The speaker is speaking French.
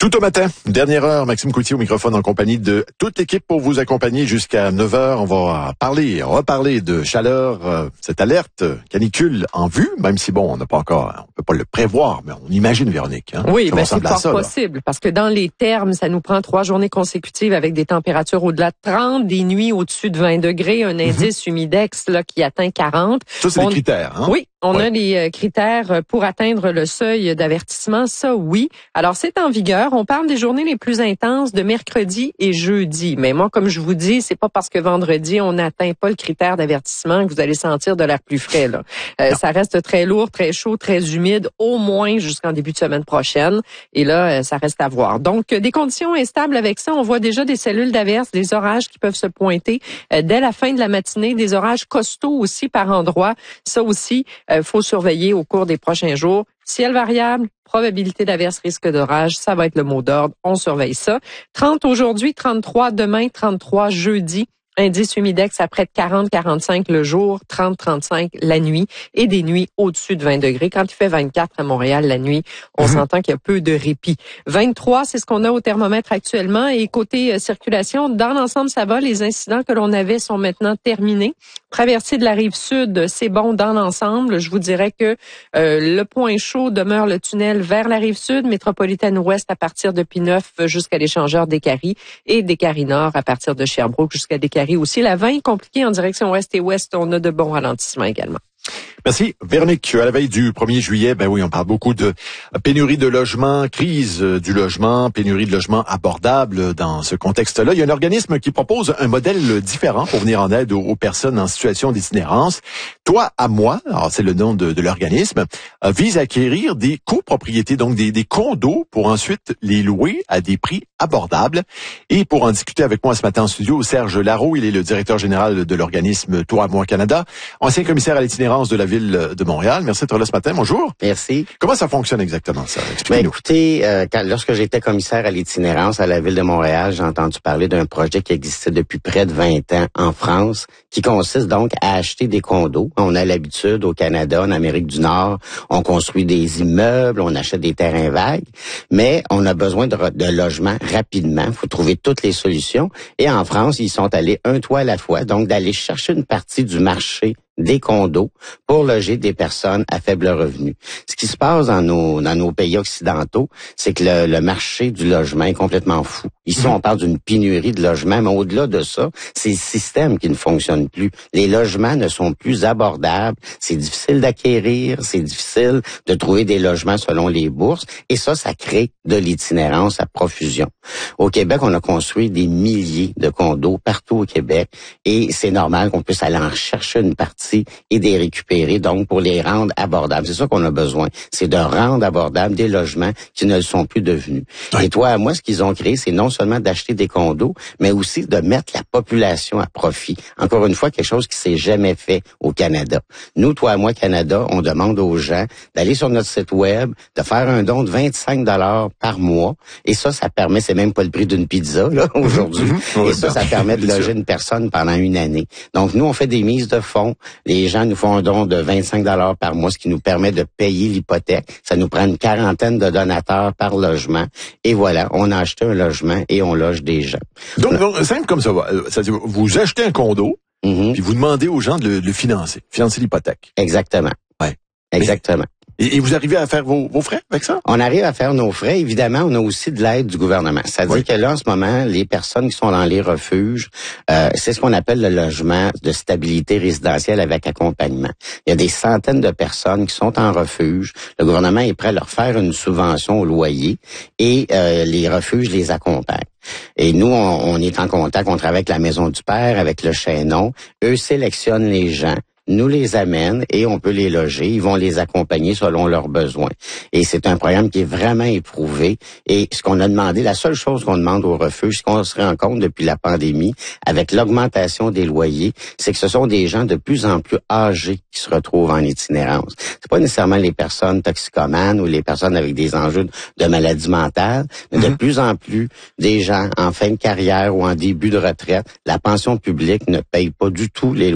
Tout au matin, dernière heure, Maxime Coutier au microphone en compagnie de toute l'équipe pour vous accompagner jusqu'à 9h. On va reparler de chaleur, cette alerte canicule en vue, même si on n'a pas encore, on peut pas le prévoir, mais on imagine, Véronique. Hein? Oui, mais c'est fort possible, parce que dans les termes, ça nous prend 3 journées consécutives avec des températures au-delà de 30, des nuits au-dessus de 20 degrés, un indice humidex là qui atteint 40. Ça, c'est les critères. Hein? Oui. On a les critères pour atteindre le seuil d'avertissement, ça oui. Alors c'est en vigueur. On parle des journées les plus intenses de mercredi et jeudi. Mais moi, comme je vous dis, c'est pas parce que vendredi on n'atteint pas le critère d'avertissement que vous allez sentir de l'air plus frais. Là. Ça reste très lourd, très chaud, très humide, au moins jusqu'en début de semaine prochaine. Et là, ça reste à voir. Donc des conditions instables avec ça. On voit déjà des cellules d'averse, des orages qui peuvent se pointer dès la fin de la matinée, des orages costauds aussi par endroits. Ça aussi. Faut surveiller au cours des prochains jours. Ciel variable, probabilité d'averse, risque d'orage, ça va être le mot d'ordre. On surveille ça. 30 aujourd'hui, 33 demain, 33 jeudi. Indice humidex à près de 40-45 le jour, 30-35 la nuit et des nuits au-dessus de 20 degrés. Quand il fait 24 à Montréal la nuit, on s'entend qu'il y a peu de répit. 23, c'est ce qu'on a au thermomètre actuellement. Et côté circulation, dans l'ensemble, ça va. Les incidents que l'on avait sont maintenant terminés. Traversée de la rive sud, c'est bon dans l'ensemble. Je vous dirais que le point chaud demeure le tunnel vers la rive sud, métropolitaine ouest à partir de P9 jusqu'à l'échangeur d'Écarie et d'Écarie Nord à partir de Sherbrooke jusqu'à d'Écarie aussi. La 20 compliquée en direction ouest et ouest, on a de bons ralentissements également. Merci. Véronique, à la veille du 1er juillet, on parle beaucoup de pénurie de logements, crise du logement, pénurie de logements abordables dans ce contexte-là. Il y a un organisme qui propose un modèle différent pour venir en aide aux personnes en situation d'itinérance. Toi à moi, alors c'est le nom de l'organisme, vise à acquérir des copropriétés, donc des condos pour ensuite les louer à des prix abordables. Et pour en discuter avec moi ce matin en studio, Serge Larreau, il est le directeur général de l'organisme Toi à moi Canada, ancien commissaire à l'itinérance de la ville de Montréal. Merci d'être là ce matin. Bonjour. Merci. Comment ça fonctionne exactement, ça? Expliquez-nous. Écoutez, lorsque j'étais commissaire à l'itinérance à la ville de Montréal, j'ai entendu parler d'un projet qui existait depuis près de 20 ans en France, qui consiste donc à acheter des condos. On a l'habitude au Canada, en Amérique du Nord, on construit des immeubles, on achète des terrains vagues, mais on a besoin de logements rapidement. Il faut trouver toutes les solutions. Et en France, ils sont allés un toit à la fois, donc d'aller chercher une partie du marché des condos pour loger des personnes à faible revenu. Ce qui se passe dans nos pays occidentaux, c'est que le marché du logement est complètement fou. Ici, on parle d'une pénurie de logements, mais au-delà de ça, c'est le système qui ne fonctionne plus. Les logements ne sont plus abordables, c'est difficile d'acquérir, c'est difficile de trouver des logements selon les bourses, et ça crée de l'itinérance à profusion. Au Québec, on a construit des milliers de condos partout au Québec, et c'est normal qu'on puisse aller en chercher une partie et de les récupérer, donc pour les rendre abordables. C'est ça qu'on a besoin, c'est de rendre abordables des logements qui ne le sont plus devenus. Oui. Et toi, à moi, ce qu'ils ont créé, c'est non seulement d'acheter des condos, mais aussi de mettre la population à profit. Encore une fois, quelque chose qui s'est jamais fait au Canada. Nous, Toi à moi, Canada, on demande aux gens d'aller sur notre site web, de faire un don de 25 $ par mois, et ça permet, c'est même pas le prix d'une pizza, là, aujourd'hui, et ça permet de loger une personne pendant une année. Donc, nous, on fait des mises de fonds. Les gens nous font un don de 25 $ par mois, ce qui nous permet de payer l'hypothèque. Ça nous prend une quarantaine de donateurs par logement. Et voilà, on a acheté un logement et on loge des gens. Donc simple comme ça va. C'est-à-dire, vous achetez un condo, puis vous demandez aux gens de le financer l'hypothèque. Exactement. Ouais. Exactement. Et vous arrivez à faire vos frais avec ça? On arrive à faire nos frais. Évidemment, on a aussi de l'aide du gouvernement. C'est-à-dire que là, en ce moment, les personnes qui sont dans les refuges, c'est ce qu'on appelle le logement de stabilité résidentielle avec accompagnement. Il y a des centaines de personnes qui sont en refuge. Le gouvernement est prêt à leur faire une subvention au loyer et les refuges les accompagnent. Et nous, on est en contact, on travaille avec la Maison du Père, avec le Chaînon. Eux sélectionnent les gens, nous les amènent et on peut les loger. Ils vont les accompagner selon leurs besoins. Et c'est un programme qui est vraiment éprouvé. Et ce qu'on a demandé, la seule chose qu'on demande au refuge, ce qu'on se rend compte depuis la pandémie, avec l'augmentation des loyers, c'est que ce sont des gens de plus en plus âgés qui se retrouvent en itinérance. C'est pas nécessairement les personnes toxicomanes ou les personnes avec des enjeux de maladie mentale, mais de plus en plus des gens en fin de carrière ou en début de retraite. La pension publique ne paye pas du tout les